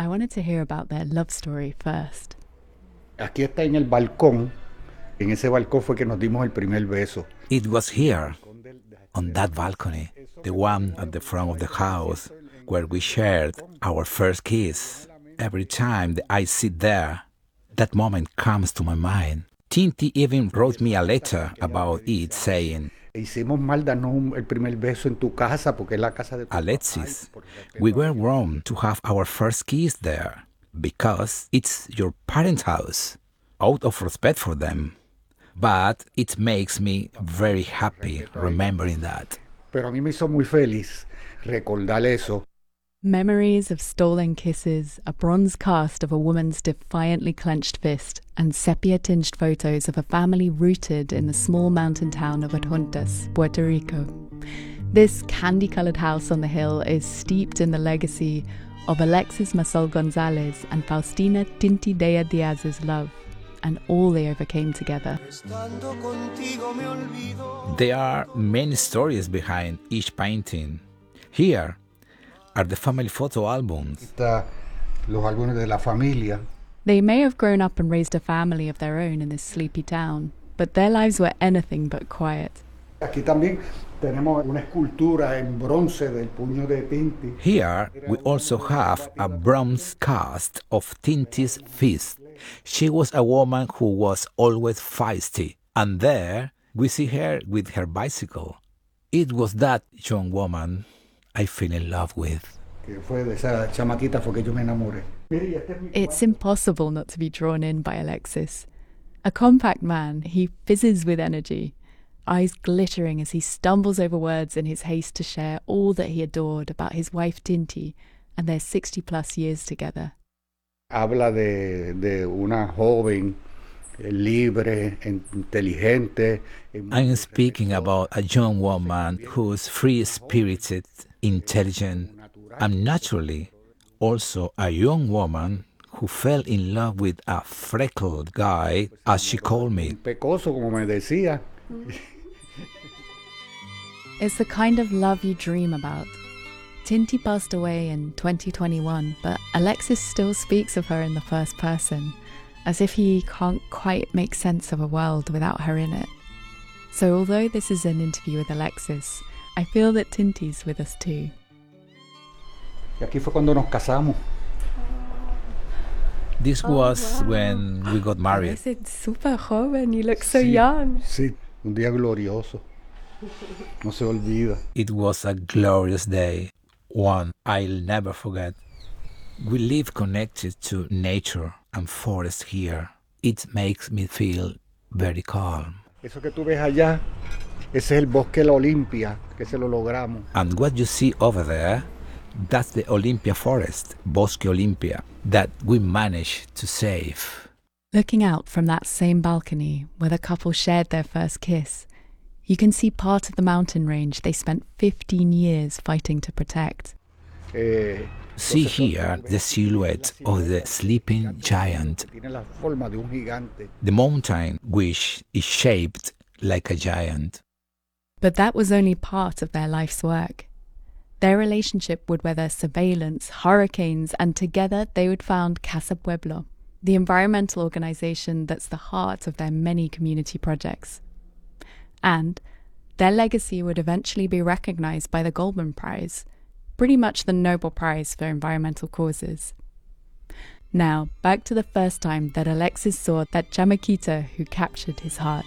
I wanted to hear about their love story first. Aquí está en el balcón. En ese balcón fue que nos dimos el primer beso. It was here, on that balcony, the one at the front of the house, where we shared our first kiss. Every time that I sit there, that moment comes to my mind. Tinti even wrote me a letter about it, saying, Hicimos mal darnos el primer beso en tu casa porque es la casa de tu Alexis, we were wrong to have our first kiss there, because it's your parents' house, out of respect for them. But it makes me very happy remembering that. Pero a mí me hizo muy feliz recordar eso. Memories of stolen kisses, a bronze cast of a woman's defiantly clenched fist, and sepia-tinged photos of a family rooted in the small mountain town of Adjuntas, Puerto Rico. This candy-coloured house on the hill is steeped in the legacy of Alexis Masol Gonzalez and Faustina Tinti Dea Diaz's love, and all they overcame together. There are many stories behind each painting. Here are the family photo albums. Está los álbumes de la familia. They may have grown up and raised a family of their own in this sleepy town, but their lives were anything but quiet. Aquí también tenemos una escultura en bronce del puño de Tinti. Here we also have a bronze cast of Tinti's fist. She was a woman who was always feisty, and there we see her with her bicycle. It was that young woman I fell in love with. Que fue de esa chamaquita fue que yo me enamoré. It's impossible not to be drawn in by Alexis. A compact man, he fizzes with energy, eyes glittering as he stumbles over words in his haste to share all that he adored about his wife Tinti and their 60-plus years together. Habla de una joven libre, inteligente. I'm speaking about a young woman who's free-spirited, intelligent, and naturally also a young woman who fell in love with a freckled guy, as she called me. Pecoso, como me decía. It's the kind of love you dream about. Tinti passed away in 2021, but Alexis still speaks of her in the first person, as if he can't quite make sense of a world without her in it. So although this is an interview with Alexis, I feel that Tinti's with us too. Y aquí fue cuando nos casamos. This was when we got married. It's super joven, you look so young. Sí, un día glorioso. No se olvida. It was a glorious day, one I'll never forget. We live connected to nature and forest here. It makes me feel very calm. Eso que tú ves allá, ese es el bosque de la Olimpia, que se lo logramos. And what you see over there, that's the Olympia forest, Bosque Olympia, that we managed to save. Looking out from that same balcony where the couple shared their first kiss, you can see part of the mountain range they spent 15 years fighting to protect. See here the silhouette of the sleeping giant. The mountain which is shaped like a giant. But that was only part of their life's work. Their relationship would weather surveillance, hurricanes, and together they would found Casa Pueblo, the environmental organization that's the heart of their many community projects. And their legacy would eventually be recognized by the Goldman Prize, pretty much the Nobel Prize for environmental causes. Now, back to the first time that Alexis saw that chamaquita who captured his heart.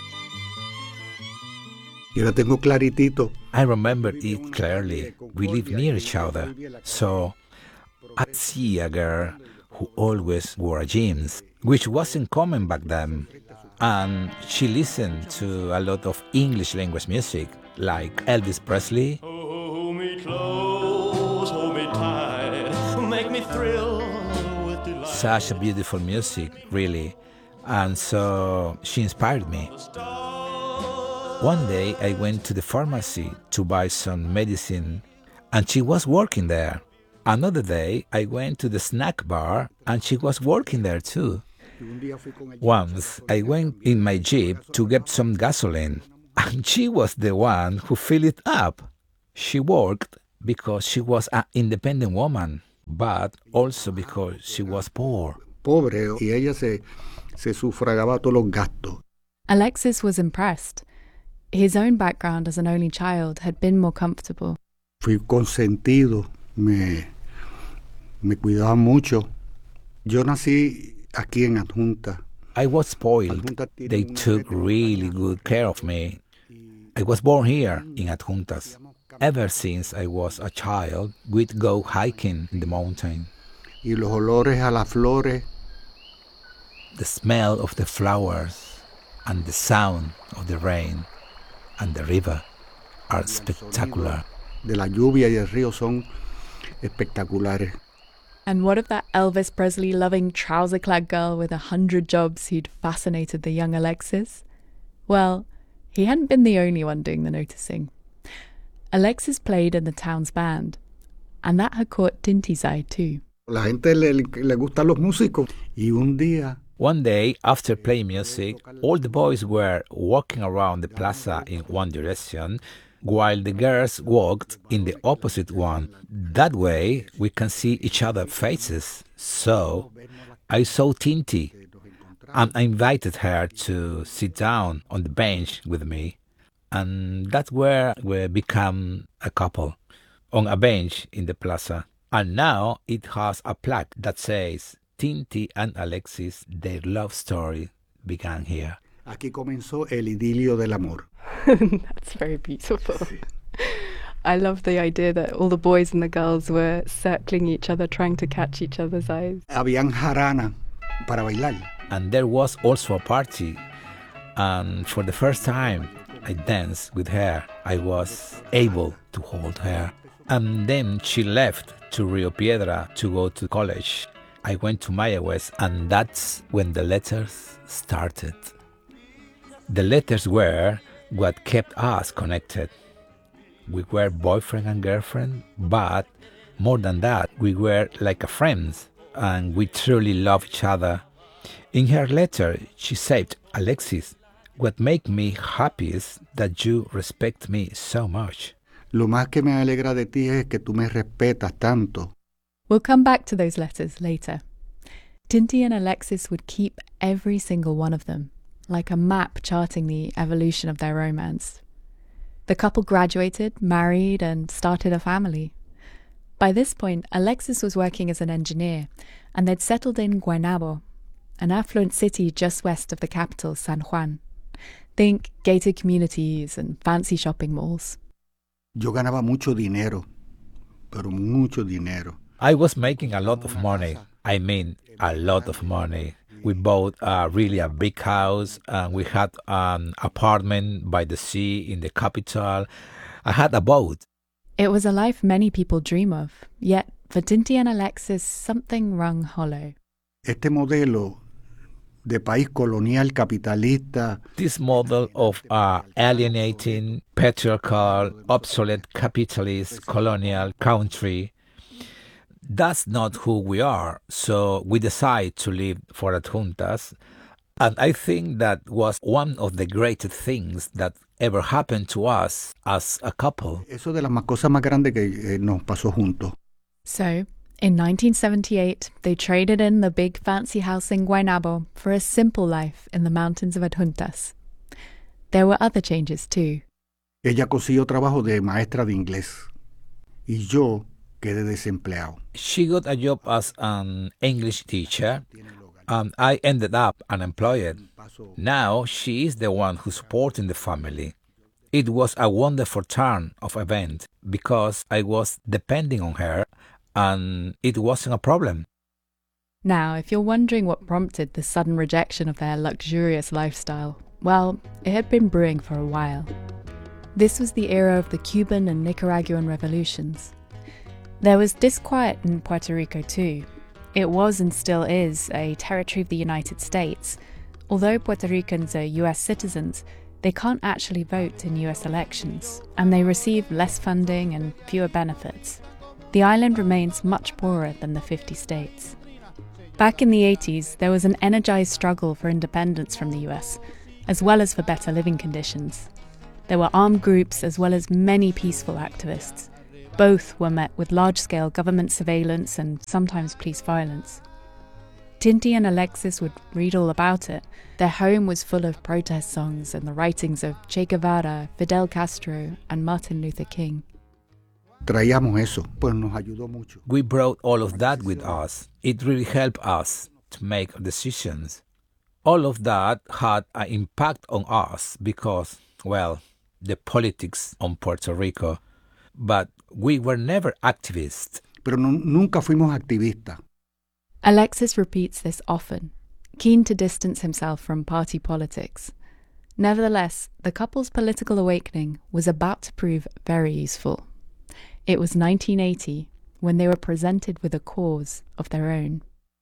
Yo la tengo claritito. I remember it clearly. We live near each other, so I see a girl who always wore jeans, which wasn't common back then. And she listened to a lot of English language music, like Elvis Presley. Hold me close, hold me tight, make me thrill with delight. Such a beautiful music, really. And so she inspired me. One day I went to the pharmacy to buy some medicine, and she was working there. Another day I went to the snack bar, and she was working there too. Once I went in my Jeep to get some gasoline, and she was the one who filled it up. She worked because she was an independent woman, but also because she was poor. Pobre, y ella se sufragaba todos los gastos. Alexis was impressed. His own background as an only child had been more comfortable. Fui consentido, me cuidaba mucho. Yo nací aquí en Adjunta. I was spoiled. They took really good care of me. I was born here in Adjuntas. Ever since I was a child, we'd go hiking in the mountain. Y los olores a las flores. The smell of the flowers and the sound of the rain and the river are spectacular. De la lluvia y el río son espectaculares. And what of that Elvis Presley-loving trouser-clad girl with 100 jobs who'd fascinated the young Alexis? Well, he hadn't been the only one doing the noticing. Alexis played in the town's band, and that had caught Tinty's eye too. La gente le gustan los músicos. Y un día... One day, after playing music, all the boys were walking around the plaza in one direction, while the girls walked in the opposite one. That way, we can see each other's faces. So, I saw Tinty, and I invited her to sit down on the bench with me. And that's where we become a couple, on a bench in the plaza. And now it has a plaque that says, Tinty and Alexis, their love story began here. Aquí comenzó el idilio del amor. That's very beautiful. I love the idea that all the boys and the girls were circling each other, trying to catch each other's eyes. Habían jarana para bailar. And there was also a party. And for the first time I danced with her, I was able to hold her. And then she left to Rio Piedra to go to college. I went to Mayagüez, and that's when the letters started. The letters were what kept us connected. We were boyfriend and girlfriend, but more than that, we were like a friends, and we truly loved each other. In her letter, she said, Alexis, what makes me happy is that you respect me so much. Lo más que me alegra de ti es que tú me respetas tanto. We'll come back to those letters later. Tinty and Alexis would keep every single one of them, like a map charting the evolution of their romance. The couple graduated, married, and started a family. By this point, Alexis was working as an engineer, and they'd settled in Guaynabo, an affluent city just west of the capital, San Juan. Think gated communities and fancy shopping malls. Yo ganaba mucho dinero, pero mucho dinero. I was making a lot of money. I mean, a lot of money. We bought really a big house, and we had an apartment by the sea in the capital. I had a boat. It was a life many people dream of, yet for Tinty and Alexis, something rung hollow. Este modelo de país colonial capitalista. This model of alienating, patriarchal, obsolete capitalist colonial country, that's not who we are. So we decided to live for Adjuntas. And I think that was one of the greatest things that ever happened to us as a couple. Eso de las cosas más grandes que nos pasó juntos. So, in 1978, they traded in the big fancy house in Guaynabo for a simple life in the mountains of Adjuntas. There were other changes too. Ella consiguió trabajo de maestra de inglés y yo quedé desempleado. She got a job as an English teacher, and I ended up unemployed. Now she is the one who's supporting the family. It was a wonderful turn of event because I was depending on her, and it wasn't a problem. Now, if you're wondering what prompted the sudden rejection of their luxurious lifestyle, well, it had been brewing for a while. This was the era of the Cuban and Nicaraguan revolutions. There was disquiet in Puerto Rico too. It was and still is a territory of the United States. Although Puerto Ricans are US citizens, they can't actually vote in US elections, and they receive less funding and fewer benefits. The island remains much poorer than the 50 states. Back in the 80s, there was an energized struggle for independence from the US, as well as for better living conditions. There were armed groups as well as many peaceful activists. Both were met with large-scale government surveillance and sometimes police violence. Tinti and Alexis would read all about it. Their home was full of protest songs and the writings of Che Guevara, Fidel Castro, and Martin Luther King. Traíamos eso, pues nos ayudó mucho. We brought all of that with us. It really helped us to make decisions. All of that had an impact on us because, well, the politics on Puerto Rico. But we were never activists. Pero nunca fuimos activistas. Alexis repeats this often, keen to distance himself from party politics. Nevertheless, the couple's political awakening was about to prove very useful. It was 1980 when they were presented with a cause of their own.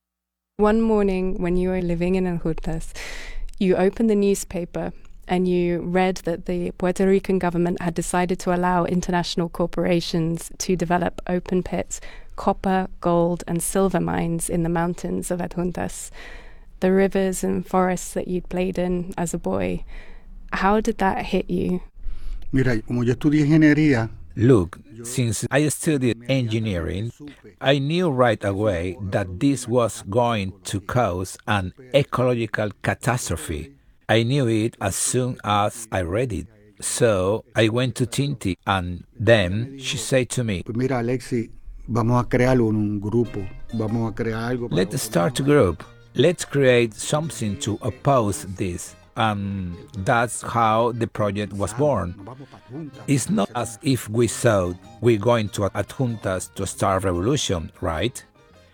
One morning when you were living in Adjuntas, you opened the newspaper and you read that the Puerto Rican government had decided to allow international corporations to develop open pits, copper, gold and silver mines in the mountains of Adjuntas, the rivers and forests that you'd played in as a boy. How did that hit you? Mira, como yo estudié ingeniería. Look, since I studied engineering, I knew right away that this was going to cause an ecological catastrophe. I knew it as soon as I read it. So I went to Tinti and then she said to me, Mira, Alexis, vamos a crear un grupo. Vamos a crear algo. Let's start a group. Let's create something to oppose this. And that's how the project was born. It's not as if we thought we're going to Adjuntas to start revolution, right?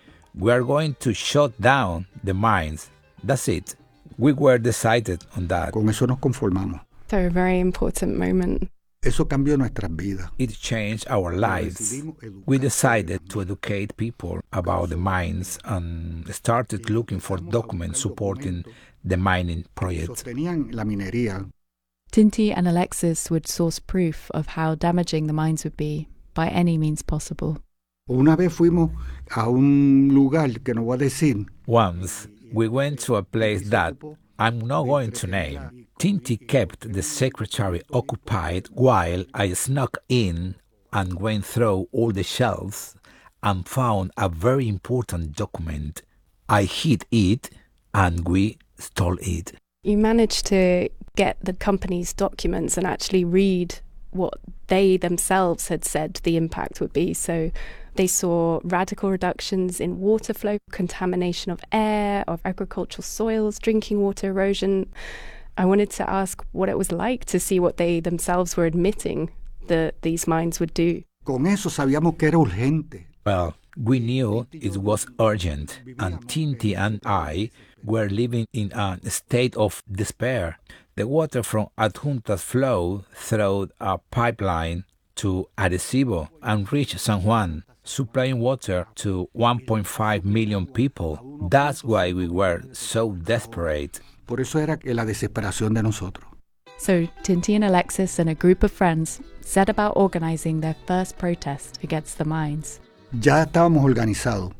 We are going to shut down the mines. That's it. We were decided on that. Con eso nos conformamos. So a very important moment. Eso cambió nuestras vidas. It changed our lives. We decided to educate people about the mines and started looking for documents supporting the mining project. Sostenían la minería. Tinti and Alexis would source proof of how damaging the mines would be by any means possible. Una vez fuimos a un lugar que no voy a decir. Once, we went to a place that I'm not going to name. Tinti kept the secretary occupied while I snuck in and went through all the shelves and found a very important document. I hid it and we stole it. You managed to get the company's documents and actually read what they themselves had said the impact would be. So they saw radical reductions in water flow, contamination of air, of agricultural soils, drinking water erosion. I wanted to ask what it was like to see what they themselves were admitting that these mines would do. Con eso sabíamos que era urgente. Well, we knew it was urgent, and Tinti and I were living in a state of despair. The water from Adjuntas flowed through a pipeline to Arecibo and reached San Juan, supplying water to 1.5 million people. That's why we were so desperate. Por eso era la desesperación de nosotros. So Tinti and Alexis and a group of friends set about organizing their first protest against the mines. Ya estábamos organizados.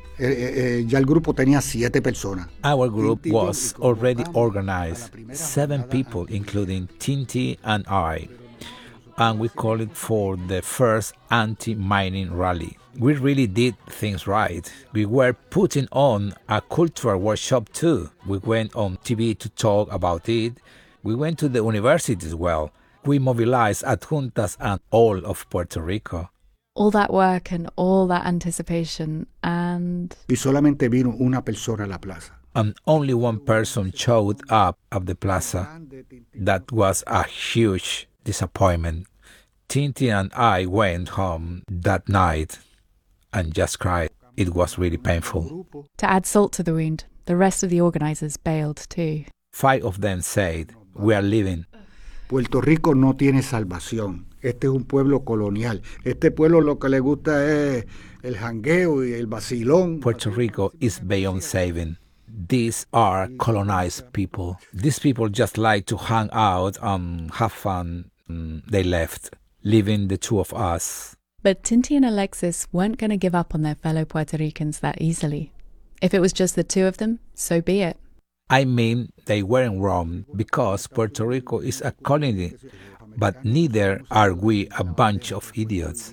Ya el grupo tenía 7 personas. Our group was already organized, 7 people, including Tinti and I, and we called it for the first anti-mining rally. We really did things right. We were putting on a cultural workshop too. We went on TV to talk about it. We went to the university as well. We mobilized Adjuntas and all of Puerto Rico. All that work and all that anticipation and... Y solamente vino una persona a la plaza. And only one person showed up at the plaza. That was a huge disappointment. Tinti and I went home that night and just cried. It was really painful. To add salt to the wound, the rest of the organizers bailed too. 5 of them said, "We are leaving." Puerto Rico no tiene salvación. Este es un pueblo colonial. Este pueblo lo que le gusta es el jangueo y el vacilón. Puerto Rico is beyond saving. These are colonized people. These people just like to hang out and have fun. They left, leaving the 2 of us. But Tinti and Alexis weren't going to give up on their fellow Puerto Ricans that easily. If it was just the 2 of them, so be it. I mean, they weren't wrong because Puerto Rico is a colony, but neither are we a bunch of idiots.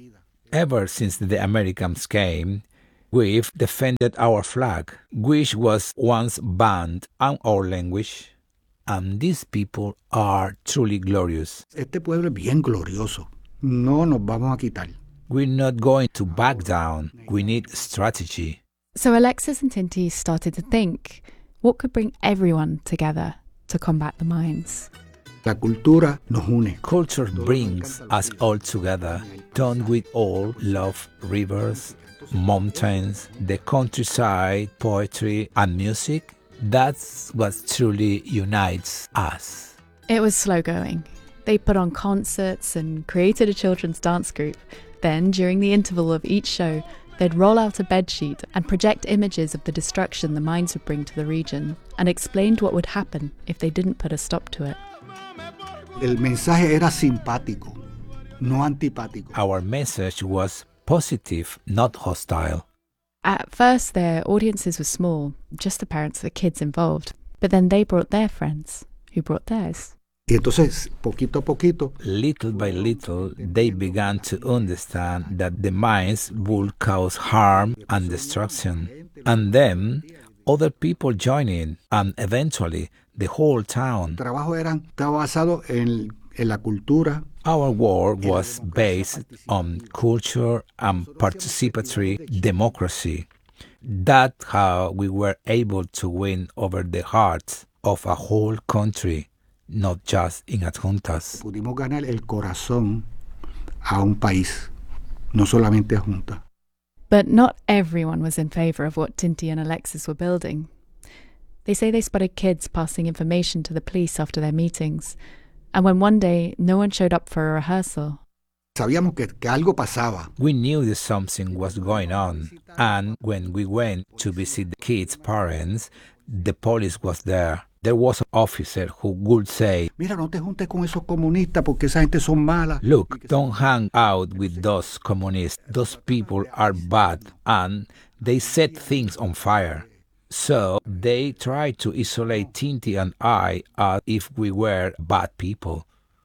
Ever since the Americans came, we've defended our flag, which was once banned in our language. And these people are truly glorious. Este pueblo es bien glorioso. No nos vamos a quitar. We're not going to back down. We need strategy. So Alexis and Tinti started to think, what could bring everyone together to combat the mines? La cultura nos une. Culture brings us all together. Don't we all love rivers, mountains, the countryside, poetry, and music? That's what truly unites us. It was slow going. They put on concerts and created a children's dance group. Then, during the interval of each show, they'd roll out a bedsheet and project images of the destruction the mines would bring to the region, and explained what would happen if they didn't put a stop to it. El mensaje era simpático, no antipático. Our message was positive, not hostile. At first, their audiences were small, just the parents of the kids involved. But then they brought their friends, who brought theirs. Y entonces, poquito a poquito, Little by little, they began to understand that the mines would cause harm and destruction. And then, other people joined in, and eventually, the whole town. el trabajo estaba basado en la cultura. Our work was based on culture and participatory democracy. That's how we were able to win over the hearts of a whole country, not just in adjuntas. Pudimos ganar el corazón a un país, no solamente a junta. But not everyone was in favour of what Tinti and Alexis were building. They say they spotted kids passing information to the police after their meetings, and when one day no one showed up for a rehearsal. Sabíamos que algo pasaba. We knew that something was going on, and when we went to visit the kids' parents, the police was there. There was an officer who would say, Mira, no te juntes con esos comunistas porque esa gente son malas. "Look, don't hang out with those communists. Those people are bad, and they set things on fire." So they tried to isolate Tinti and I as if we were bad people.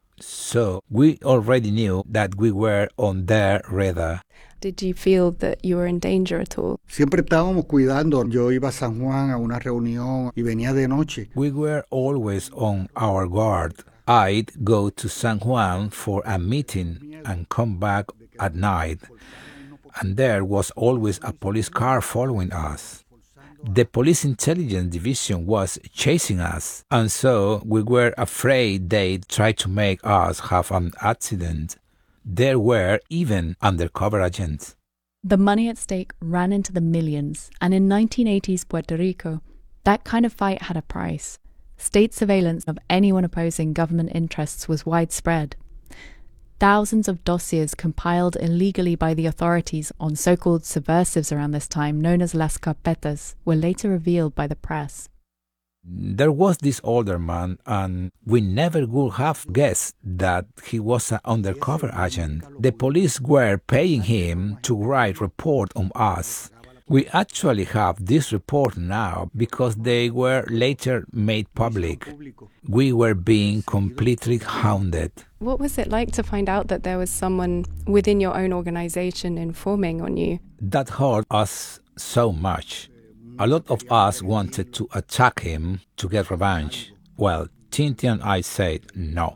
So we already knew that we were on their radar. Did you feel that you were in danger at all? Siempre estábamos cuidando. Yo iba a San Juan a una reunión y venía de noche. We were always on our guard. I'd go to San Juan for a meeting and come back at night. And there was always a police car following us. The police intelligence division was chasing us, and so we were afraid they'd try to make us have an accident. There were even undercover agents. The money at stake ran into the millions, and in 1980s Puerto Rico, that kind of fight had a price. State surveillance of anyone opposing government interests was widespread. Thousands of dossiers compiled illegally by the authorities on so-called subversives around this time, known as las carpetas, were later revealed by the press. There was this older man, and we never would have guessed that he was an undercover agent. The police were paying him to write report on us. We actually have this report now because they were later made public. We were being completely hounded. What was it like to find out that there was someone within your own organization informing on you? That hurt us so much. A lot of us wanted to attack him to get revenge. Well, Tinti and I said no.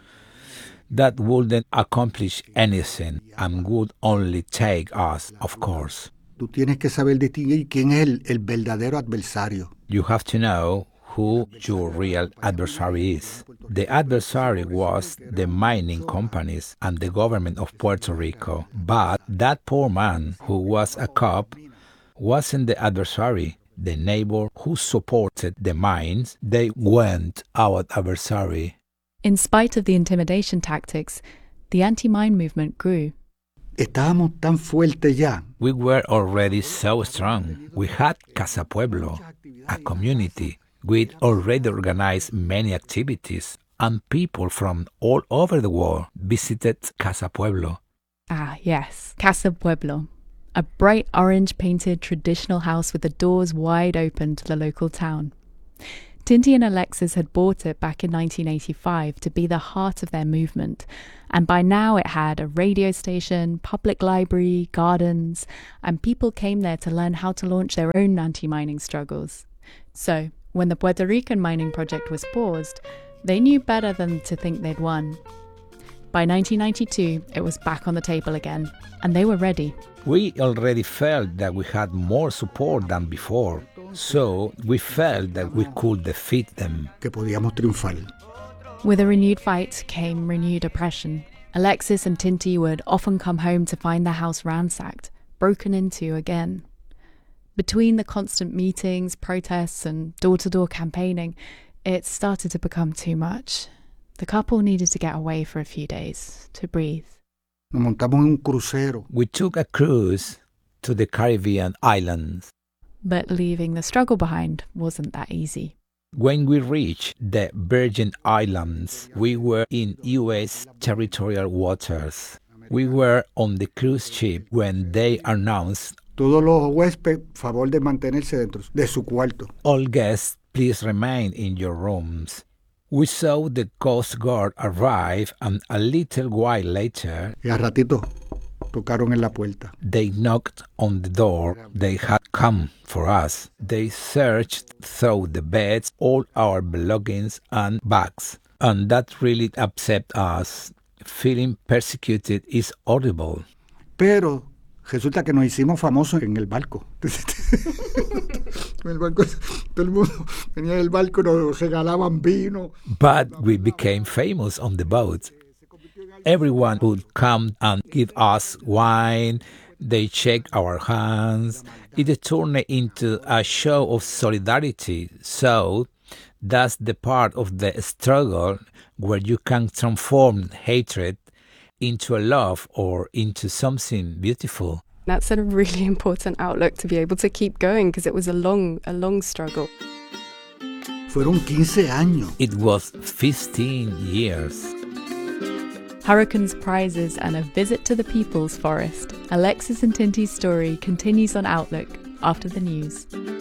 That wouldn't accomplish anything and would only take us, of course. Tú tienes que saber distinguir quién es el verdadero adversario. You have to know who your real adversary is. The adversary was the mining companies and the government of Puerto Rico. But that poor man who was a cop wasn't the adversary. The neighbor who supported the mines, they weren't our adversary. In spite of the intimidation tactics, the anti-mine movement grew. Estábamos tan fuertes ya. We were already so strong. We had Casa Pueblo, a community. We'd already organized many activities, and people from all over the world visited Casa Pueblo. Ah, yes, Casa Pueblo, a bright orange-painted traditional house with the doors wide open to the local town. Tinti and Alexis had bought it back in 1985 to be the heart of their movement, and by now it had a radio station, public library, gardens, and people came there to learn how to launch their own anti-mining struggles. So, when the Puerto Rican mining project was paused, they knew better than to think they'd won. By 1992, it was back on the table again, and they were ready. We already felt that we had more support than before, so we felt that we could defeat them. Que podíamos triunfar. With a renewed fight came renewed oppression. Alexis and Tinti would often come home to find their house ransacked, broken into again. Between the constant meetings, protests, and door-to-door campaigning, it started to become too much. The couple needed to get away for a few days, to breathe. Nos montamos en un crucero. We took a cruise to the Caribbean islands. But leaving the struggle behind wasn't that easy. When we reached the Virgin Islands, we were in U.S. territorial waters. We were on the cruise ship when they announced, Todos los huéspedes, favor de mantenerse dentro de su cuarto. "All guests, please remain in your rooms." We saw the Coast Guard arrive, and a little while later, Y al ratito tocaron en la puerta. they knocked on the door. They had come for us. They searched through the beds, all our belongings and bags. And that really upset us. Feeling persecuted is horrible. Pero resulta que nos hicimos famosos en el barco. En el barco, todo el mundo venía del barco, nos regalaban vino. But we became famous on the boat. Everyone would come and give us wine. They shake our hands. It turned into a show of solidarity. So that's the part of the struggle where you can transform hatred into a love or into something beautiful. That's a really important outlook to be able to keep going, because it was a long struggle. Fueron 15 años. It was 15 years. Hurricanes, prizes, and a visit to the People's Forest. Alexis and Tinti's story continues on Outlook after the news.